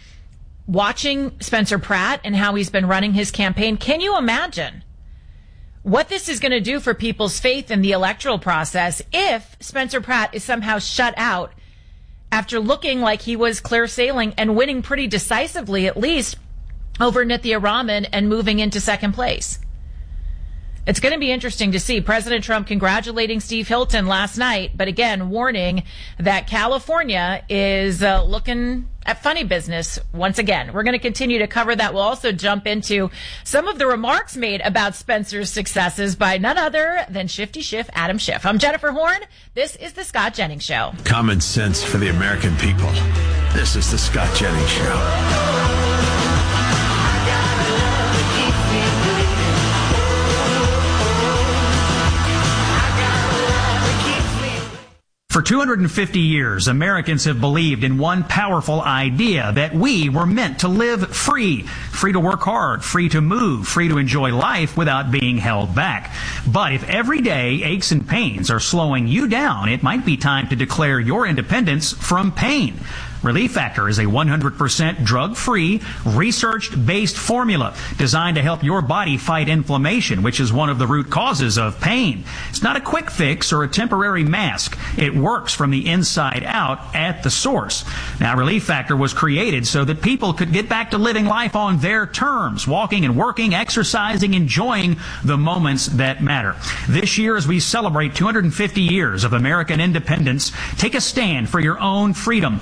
watching Spencer Pratt and how he's been running his campaign. Can you imagine what this is going to do for people's faith in the electoral process if Spencer Pratt is somehow shut out after looking like he was clear sailing and winning pretty decisively, at least, over Nithya Raman and moving into second place? It's going to be interesting to see. President Trump congratulating Steve Hilton last night, but again, warning that California is uh, looking at funny business once again. We're going to continue to cover that. We'll also jump into some of the remarks made about Spencer's successes by none other than Shifty Schiff, Adam Schiff. I'm Jennifer Horn. This is The Scott Jennings Show. Common sense for the American people. This is The Scott Jennings Show. For two hundred fifty years, Americans have believed in one powerful idea, that we were meant to live free. Free to work hard, free to move, free to enjoy life without being held back. But if everyday aches and pains are slowing you down, it might be time to declare your independence from pain. Relief Factor is a one hundred percent drug-free, research-based formula designed to help your body fight inflammation, which is one of the root causes of pain. It's not a quick fix or a temporary mask. It works from the inside out at the source. Now, Relief Factor was created so that people could get back to living life on their terms, walking and working, exercising, enjoying the moments that matter. This year, as we celebrate two hundred fifty years of American independence, take a stand for your own freedom. Declare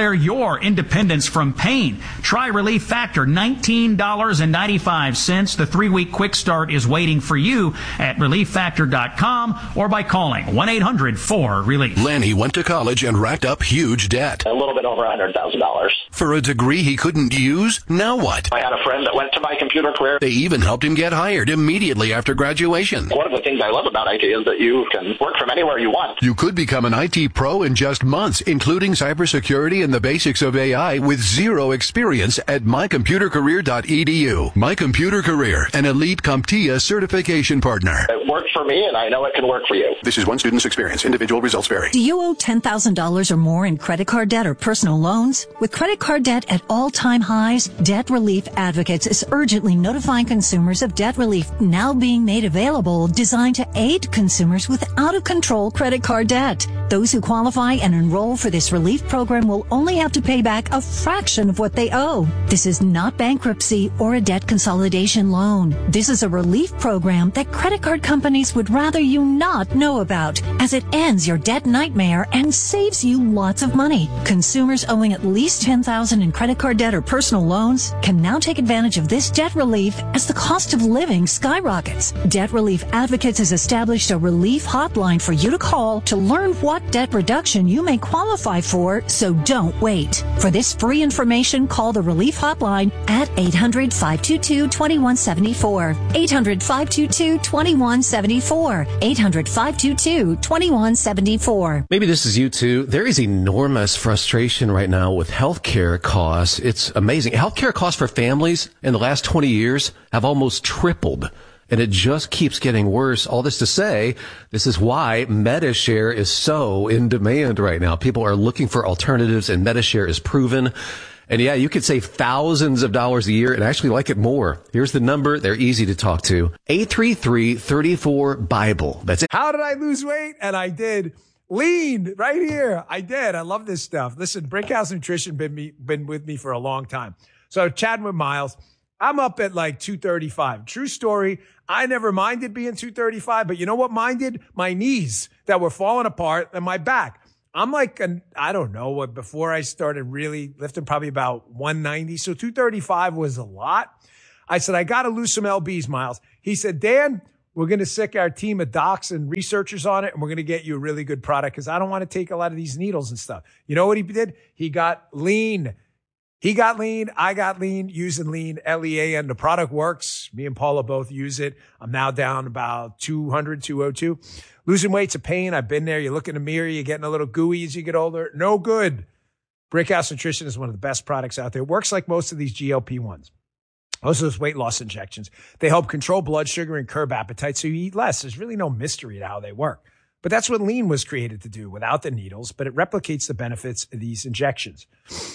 Declare your independence from pain. Try Relief Factor, nineteen dollars and ninety-five cents. The three-week quick start is waiting for you at relief factor dot com or by calling one eight hundred four relief. Lanny went to college and racked up huge debt. A little bit over one hundred thousand dollars. For a degree he couldn't use? Now what? I had a friend that went to my computer career. They even helped him get hired immediately after graduation. One of the things I love about I T is that you can work from anywhere you want. You could become an I T pro in just months, including cybersecurity and the basics of A I with zero experience at my computer career dot e d u. My Computer Career, an elite CompTIA certification partner. It worked for me, and I know it can work for you. This is one student's experience. Individual results vary. Do you owe ten thousand dollars or more in credit card debt or personal loans? With credit card debt at all-time highs, Debt Relief Advocates is urgently notifying consumers of debt relief now being made available, designed to aid consumers with out-of-control credit card debt. Those who qualify and enroll for this relief program will only have to pay back a fraction of what they owe. This is not bankruptcy or a debt consolidation loan. This is a relief program that credit card companies would rather you not know about, as it ends your debt nightmare and saves you lots of money. Consumers owing at least ten thousand dollars in credit card debt or personal loans can now take advantage of this debt relief as the cost of living skyrockets. Debt Relief Advocates has established a relief hotline for you to call to learn what debt reduction you may qualify for, so don't wait. For this free information, call the relief hotline at eight hundred, five two two, two one seven four. eight hundred, five two two, two one seven four. eight hundred, five two two, two one seven four. Maybe this is you too. There is enormous frustration right now with healthcare costs. It's amazing. Healthcare costs for families in the last twenty years have almost tripled. And it just keeps getting worse. All this to say, this is why MediShare is so in demand right now. People are looking for alternatives, and MediShare is proven. And yeah, you could save thousands of dollars a year and actually like it more. Here's the number. They're easy to talk to. eight three three, three four, Bible. That's it. How did I lose weight? And I did. Lean right here. I did. I love this stuff. Listen, Brickhouse Nutrition been me, been with me for a long time. So chatting with Miles, I'm up at like two thirty-five. True story. I never minded being two thirty-five, but you know what minded? My knees that were falling apart and my back. I'm like, an, I don't know what, before I started really lifting, probably about one ninety. So two thirty-five was a lot. I said, I got to lose some lbs, Miles. He said, Dan, we're going to sick our team of docs and researchers on it, and we're going to get you a really good product because I don't want to take a lot of these needles and stuff. You know what he did? He got lean. He got lean. I got lean using lean, L E A N. The product works. Me and Paula both use it. I'm now down about two hundred, two oh two. Losing weight's a pain. I've been there. You look in the mirror, you're getting a little gooey as you get older. No good. Brickhouse Nutrition is one of the best products out there. It works like most of these G L P ones. Most of those weight loss injections. They help control blood sugar and curb appetite so you eat less. There's really no mystery to how they work. But that's what lean was created to do without the needles, but it replicates the benefits of these injections.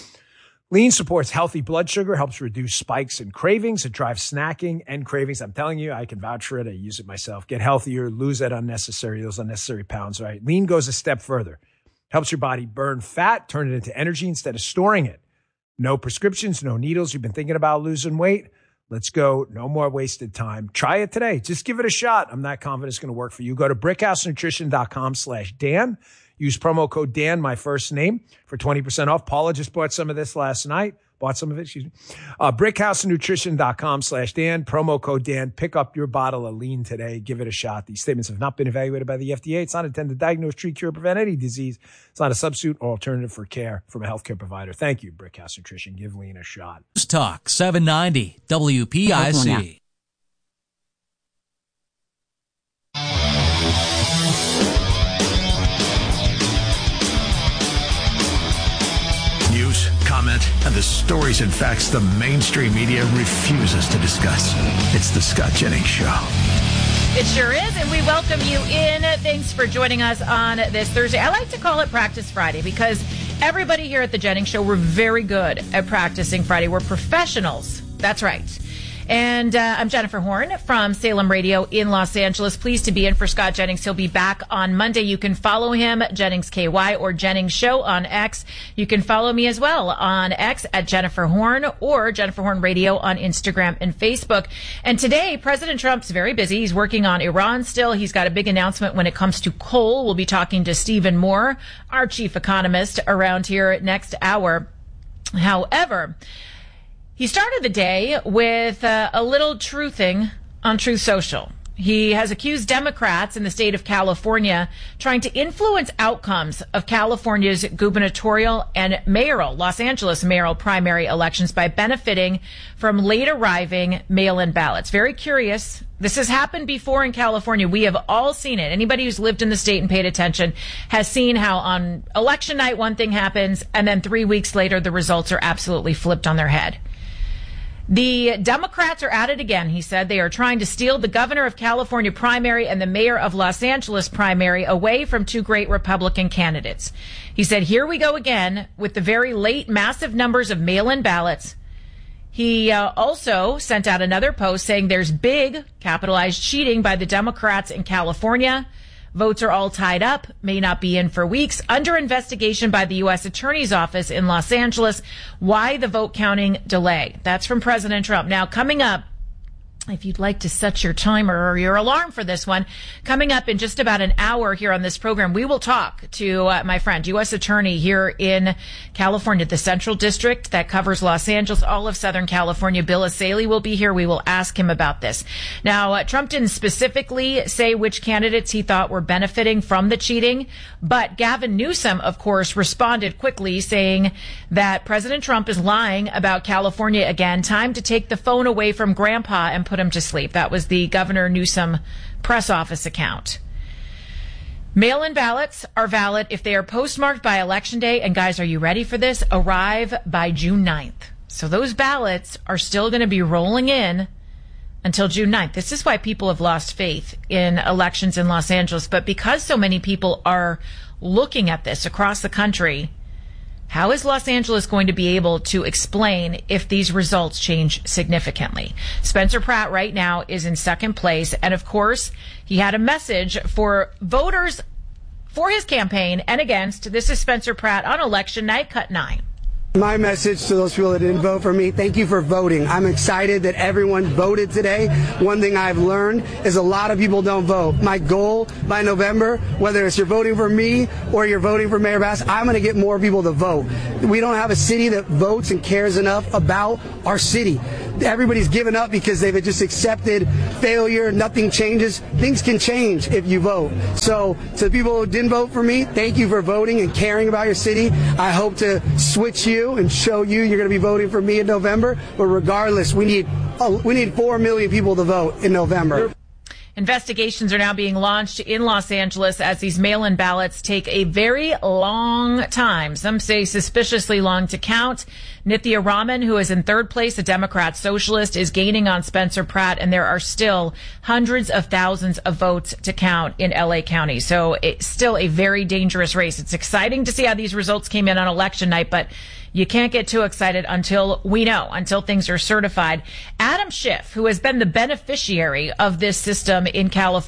Lean supports healthy blood sugar, helps reduce spikes and cravings. It drives snacking and cravings. I'm telling you, I can vouch for it. I use it myself. Get healthier, lose that unnecessary, those unnecessary pounds, right? Lean goes a step further. Helps your body burn fat, turn it into energy instead of storing it. No prescriptions, no needles. You've been thinking about losing weight? Let's go. No more wasted time. Try it today. Just give it a shot. I'm not confident it's going to work for you. Go to brickhouse nutrition dot com slash Dan. Use promo code Dan, my first name, for twenty percent off. Paula just bought some of this last night. Bought some of it, excuse me. Uh, brickhouse nutrition dot com slash Dan. Promo code Dan. Pick up your bottle of lean today. Give it a shot. These statements have not been evaluated by the F D A. It's not intended to diagnose, treat, cure, prevent any disease. It's not a substitute or alternative for care from a healthcare provider. Thank you, Brickhouse Nutrition. Give lean a shot. News Talk seven ninety W P I C. News, comment, and the stories and facts the mainstream media refuses to discuss. It's the Scott Jennings Show. It sure is, and we welcome you in. Thanks for joining us on this Thursday. I like to call it Practice Friday because everybody here at the Jennings Show, we're very good at practicing Friday. We're professionals. That's right. And uh, I'm Jennifer Horn from Salem Radio in Los Angeles. Pleased to be in for Scott Jennings. He'll be back on Monday. You can follow him, Jennings K Y or Jennings Show on X. You can follow me as well on X at Jennifer Horn or Jennifer Horn Radio on Instagram and Facebook. And today, President Trump's very busy. He's working on Iran still. He's got a big announcement when it comes to coal. We'll be talking to Stephen Moore, our chief economist, around here next hour. However, he started the day with uh, a little truthing on Truth Social. He has accused Democrats in the state of California trying to influence outcomes of California's gubernatorial and mayoral, Los Angeles mayoral primary elections by benefiting from late arriving mail-in ballots. Very curious. This has happened before in California. We have all seen it. Anybody who's lived in the state and paid attention has seen how on election night one thing happens and then three weeks later the results are absolutely flipped on their head. The Democrats are at it again, he said. They are trying to steal the governor of California primary and the mayor of Los Angeles primary away from two great Republican candidates. He said, here we go again with the very late massive numbers of mail-in ballots. He uh, also sent out another post saying there's big capitalized cheating by the Democrats in California. Votes are all tied up, may not be in for weeks, under investigation by the U S Attorney's Office in Los Angeles. Why the vote counting delay? That's from President Trump. Now, coming up, if you'd like to set your timer or your alarm for this one, coming up in just about an hour here on this program, we will talk to uh, my friend, U S Attorney here in California, the Central District that covers Los Angeles, all of Southern California. Bill Asaley will be here. We will ask him about this. Now, uh, Trump didn't specifically say which candidates he thought were benefiting from the cheating, but Gavin Newsom, of course, responded quickly saying that President Trump is lying about California again. Time to take the phone away from Grandpa and put him to sleep. That was the Governor Newsom press office account. Mail-in ballots are valid if they are postmarked by Election Day, and guys, are you ready for this? Arrive by June ninth. So those ballots are still going to be rolling in until June ninth. This is why people have lost faith in elections in Los Angeles. But because so many people are looking at this across the country, how is Los Angeles going to be able to explain if these results change significantly? Spencer Pratt right now is in second place. And of course, he had a message for voters for his campaign and against. This is Spencer Pratt on election night, cut nine. My message to those people that didn't vote for me, thank you for voting. I'm excited that everyone voted today. One thing I've learned is a lot of people don't vote. My goal by November, whether it's you're voting for me or you're voting for Mayor Bass, I'm going to get more people to vote. We don't have a city that votes and cares enough about our city. Everybody's given up because they've just accepted failure. Nothing changes. Things can change if you vote. So to the people who didn't vote for me, thank you for voting and caring about your city. I hope to switch you and show you you're going to be voting for me in November. But regardless, we need oh, we need four million people to vote in November. Investigations are now being launched in Los Angeles as these mail-in ballots take a very long time. Some say suspiciously long to count. Nithya Raman, who is in third place, a Democrat socialist, is gaining on Spencer Pratt, and there are still hundreds of thousands of votes to count in L A County. So it's still a very dangerous race. It's exciting to see how these results came in on election night, but you can't get too excited until we know, until things are certified. Adam Schiff, who has been the beneficiary of this system in California,